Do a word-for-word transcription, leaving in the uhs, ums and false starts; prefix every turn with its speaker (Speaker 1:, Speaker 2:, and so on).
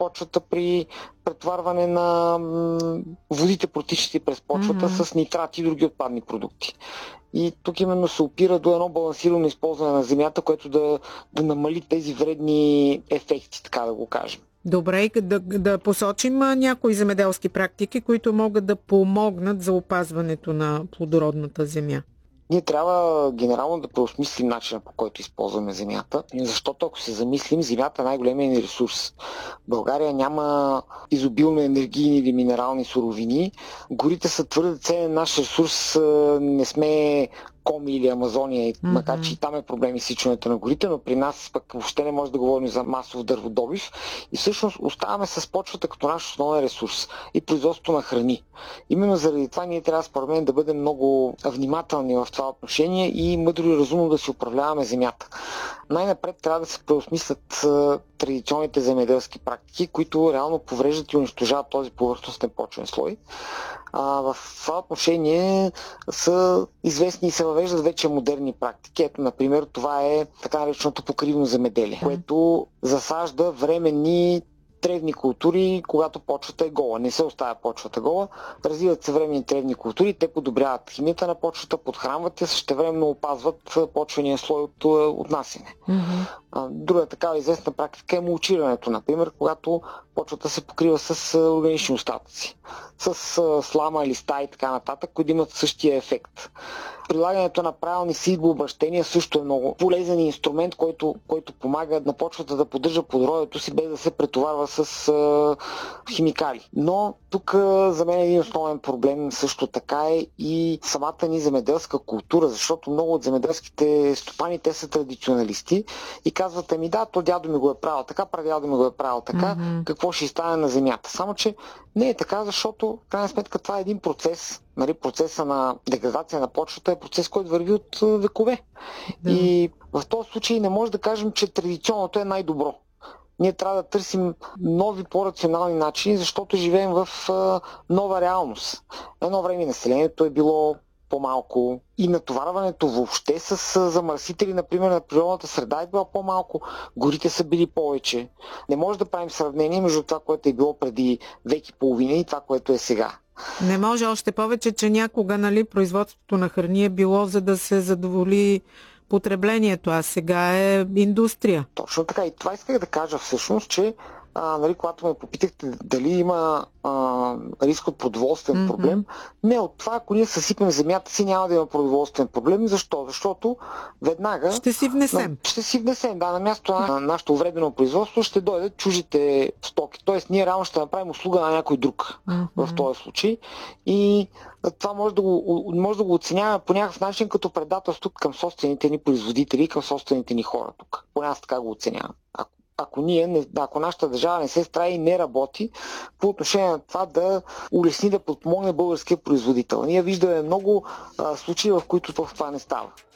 Speaker 1: почвата при претоварване на водите, протичащи през почвата mm-hmm. с нитрати и други отпадни продукти. И тук именно се опира до едно балансирано използване на земята, което да, да намали тези вредни ефекти, така да го кажем.
Speaker 2: Добре, да, да посочим някои земеделски практики, които могат да помогнат за опазването на плодородната земя.
Speaker 1: Ние трябва генерално да преосмислим начина, по който използваме земята, защото ако се замислим, земята е най-големият ни ресурс. България няма изобилно енергийни или минерални суровини. Горите са твърде ценен наш ресурс, не сме Коми или Амазония, mm-hmm. макар че и там е проблем изсичането на горите, но при нас пък въобще не може да говорим за масов дърводобив и всъщност оставаме с почвата като наш основен ресурс и производството на храни. Именно заради това ние трябва според мен да бъдем много внимателни в това отношение и мъдро и разумно да си управляваме земята. Най-напред трябва да се преосмислят традиционните земеделски практики, които реално повреждат и унищожават този повърхностен почвен слой. А, в това отношение са известни и се въвеждат вече модерни практики. Ето, например, това е така нареченото покривно земеделие, mm. което засажда временни тревни култури, когато почвата е гола. Не се оставя почвата гола, развиват се временни тревни култури, те подобряват химията на почвата, подхранват я, същевременно опазват почвения слой от отнасяне. Mm-hmm. Друга такава известна практика е мулчирането, например, когато почвата се покрива с органични остатъци, с слама, листа и така нататък, които имат същия ефект. Прилагането на правилни сидбообращения също е много полезен инструмент, който, който помага на почвата да поддържа плодородието си без да се претоварва с а, химикали. Но тук за мен един основен проблем също така е и самата ни земеделска култура, защото много от земеделските стопани те са традиционалисти и казват, ами да, то дядо ми го е правил така, прадядо ми го е правил така, mm-hmm. какво ще стане на земята. Само че не е така, защото в крайна сметка това е един процес. Нали, процеса на деградация на почвата е процес, който върви от векове. Да. И в този случай не може да кажем, че традиционното е най-добро. Ние трябва да търсим нови, по-рационални начини, защото живеем в а, нова реалност. Едно време населението е било по-малко и натоварването въобще с замърсители, например, на природната среда е било по-малко. Горите са били повече. Не може да правим сравнение между това, което е било преди век и половина и това, което е сега.
Speaker 2: Не може, още повече, че някога, нали, производството на храни е било за да се задоволи потреблението, а сега е индустрия.
Speaker 1: Точно така. И това исках да кажа всъщност, че а, нали, когато ме попитахте дали има а, риск от продоволствен mm-hmm. проблем, не, от това, ако ние съсипем земята си, няма да има продоволствен проблем. Защо? Защото веднага
Speaker 2: ще си внесем.
Speaker 1: На, ще си внесем, да, на място на нашето увредено производство ще дойдат чужите стоки. Тоест, ние реално ще направим услуга на някой друг mm-hmm. в този случай. И това може да го, може да го оценяваме по някакъв начин като предателство към собствените ни производители, към собствените ни хора тук. Поне аз така го оценявам. Ако Ако, ние, ако нашата държава не се справи и не работи по отношение на това да улесни, да подпомогне българския производител. Ние виждаме много а, случаи, в които това не става.